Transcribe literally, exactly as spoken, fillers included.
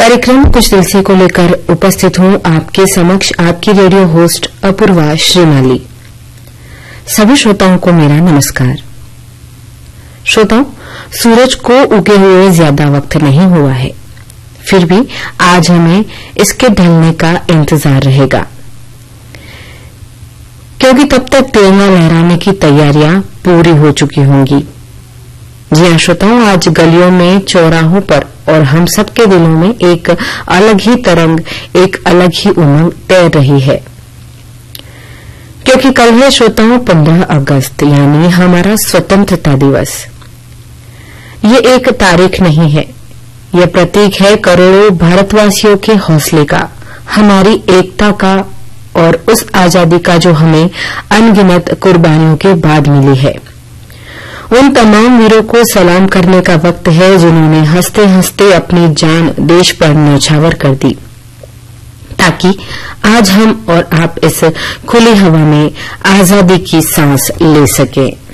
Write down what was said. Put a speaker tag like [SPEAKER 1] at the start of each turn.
[SPEAKER 1] कार्यक्रम कुछ दिल से को लेकर उपस्थित हूं आपके समक्ष आपकी रेडियो होस्ट अपूर्वा श्रीमाली। सभी श्रोताओं को मेरा नमस्कार। श्रोताओं, सूरज को उगे हुए ज्यादा वक्त नहीं हुआ है, फिर भी आज हमें इसके ढलने का इंतजार रहेगा, क्योंकि तब तक तिरंगा लहराने की तैयारियां पूरी हो चुकी होंगी। जी हां श्रोताओं, आज गलियों में, चौराहों पर और हम सबके दिलों में एक अलग ही तरंग, एक अलग ही उमंग तैर रही है, क्योंकि कल है श्रोताओं पंद्रह अगस्त, यानी हमारा स्वतंत्रता दिवस। ये एक तारीख नहीं है, यह प्रतीक है करोड़ों भारतवासियों के हौसले का, हमारी एकता का और उस आजादी का जो हमें अनगिनत कुर्बानियों के बाद मिली है। उन तमाम वीरों को सलाम करने का वक्त है जिन्होंने हंसते हंसते अपनी जान देश पर न्यौछावर कर दी, ताकि आज हम और आप इस खुली हवा में आजादी की सांस ले सकें।